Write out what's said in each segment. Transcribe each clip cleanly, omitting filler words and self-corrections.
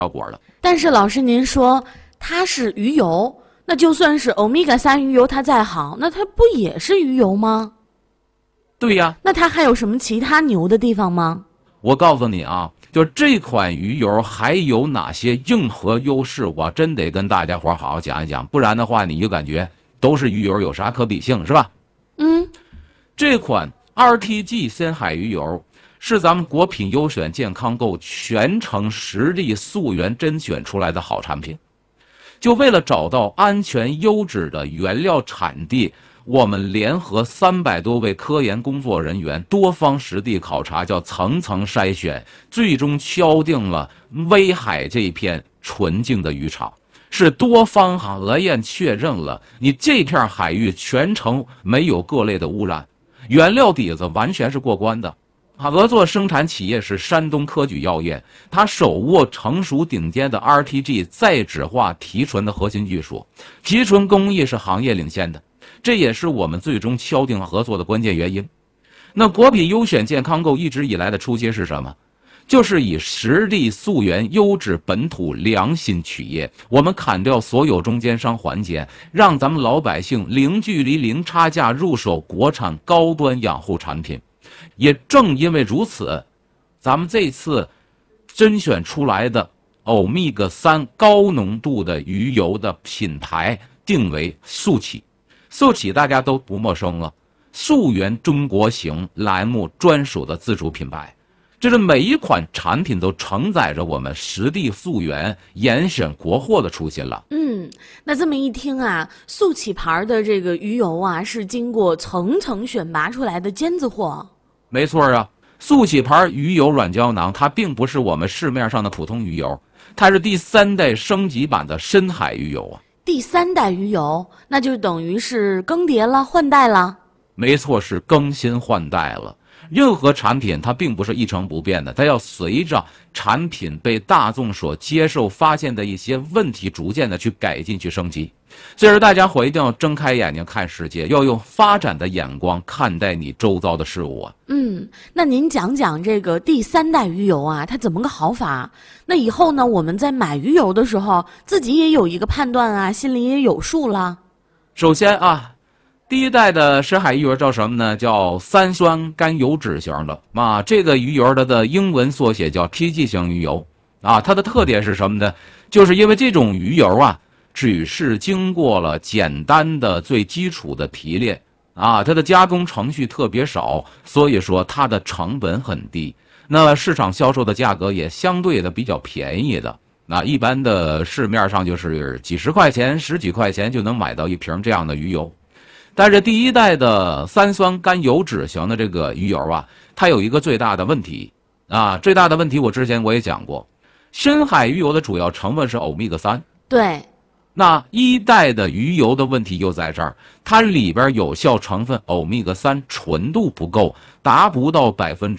效果了。 但是老师您说它是鱼油，那就算是欧米伽3鱼油它再好，那它不也是鱼油吗？ 对呀， 那它还有什么其他牛的地方吗？ 我告诉你啊，就这款鱼油还有哪些硬核优势，我真得跟大家伙好好讲一讲，不然的话你就感觉都是鱼油，有啥可比性是吧？这款 RTG 深海鱼油是咱们国品优选健康购全程实地溯源甄选出来的好产品。就为了找到安全优质的原料产地，我们联合300多位科研工作人员多方实地考察，叫层层筛选，最终敲定了威海这片纯净的渔场。是多方核验确认了你这片海域全程没有各类的污染，原料底子完全是过关的。合作生产企业是山东科举药业，它手握成熟顶尖的 RTG 再酯化提纯的核心技术，提纯工艺是行业领先的，这也是我们最终敲定合作的关键原因。那国品优选健康购一直以来的初心是什么？就是以实地溯源优质本土良心企业，我们砍掉所有中间商环节，让咱们老百姓零距离零差价入手国产高端养护产品。也正因为如此，咱们这次甄选出来的欧米伽3高浓度的鱼油的品牌定为速起。速起大家都不陌生了，溯源中国行栏目专属的自主品牌。这是每一款产品都承载着我们实地溯源、严选国货的初心了。 那这么一听啊，速起牌的这个鱼油啊，是经过层层选拔出来的尖子货。 没错啊，速起牌鱼油软胶囊，它并不是我们市面上的普通鱼油，它是第3代升级版的深海鱼油啊。 第3代鱼油，那就等于是更迭了、换代了。 没错，是更新换代了。任何产品它并不是一成不变的，它要随着产品被大众所接受、发现的一些问题，逐渐的去改进、去升级。所以说，大家伙一定要睁开眼睛看世界，要用发展的眼光看待你周遭的事物啊。 那您讲讲这个第3代鱼油啊，它怎么个好法？那以后呢，我们在买鱼油的时候，自己也有一个判断啊，心里也有数了。 首先啊，第1代的深海鱼油叫什么呢？叫3酸甘油酯型的啊。这个鱼油它的英文缩写叫 PG 型鱼油啊。它的特点是什么呢？就是因为这种鱼油啊，只是经过了简单的最基础的提炼啊，它的加工程序特别少，所以说它的成本很低。那市场销售的价格也相对的比较便宜的。一般的市面上就是几十块钱、10几块钱就能买到一瓶这样的鱼油。但是第1代的3酸甘油酯型的这个鱼油啊，它有一个最大的问题啊，最大的问题我之前我也讲过，深海鱼油的主要成分是欧米伽3。对。那1代的鱼油的问题就在这儿，它里边有效成分欧米伽3纯度不够，达不到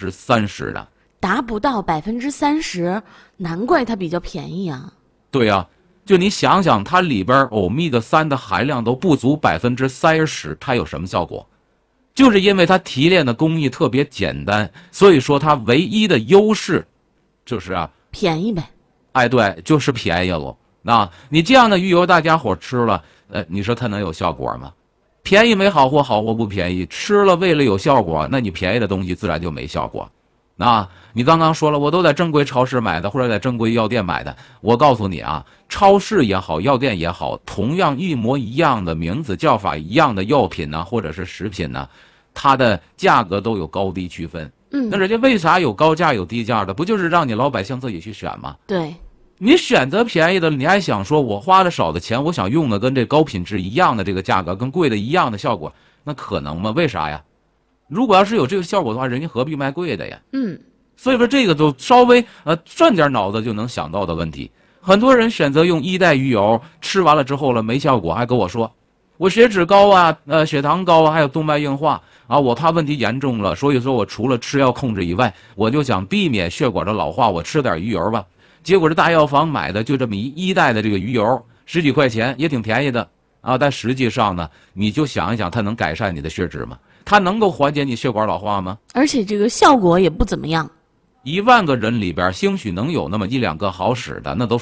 30%的。 达不到30%，难怪它比较便宜啊。 对啊，就你想想，它里边欧米伽3的含量都不足30%，它有什么效果？就是因为它提炼的工艺特别简单，所以说它唯一的优势就是便宜呗。 哎，对，就是便宜了。你这样的鱼油大家伙吃了，你说它能有效果吗？便宜没好货，好货不便宜。吃了为了有效果，那你便宜的东西自然就没效果。你刚刚说了，我都在正规超市买的，或者在正规药店买的。我告诉你啊，超市也好，药店也好，同样一模一样的名字叫法一样的药品呢，或者是食品呢，它的价格都有高低区分。那人家为啥有高价有低价的？不就是让你老百姓自己去选吗？ 对。 你选择便宜的，你还想说我花的少的钱，我想用的跟这高品质一样的这个价格，跟贵的一样的效果，那可能吗？为啥呀？如果要是有这个效果的话，人家何必卖贵的呀？所以说这个都稍微转点脑子就能想到的问题。很多人选择用1代鱼油，吃完了之后了没效果，还跟我说我血脂高啊，血糖高啊，还有动脉硬化啊，我怕问题严重了，所以说我除了吃药控制以外，我就想避免血管的老化，我吃点鱼油吧。结果这大药房买的就这么1代的这个鱼油，10几块钱也挺便宜的啊，但实际上呢，你就想一想，它能改善你的血脂吗？它能够缓解你血管老化吗？ 而且这个效果也不怎么样。 1万个人里边，兴许能有那么1、2个好使的，那都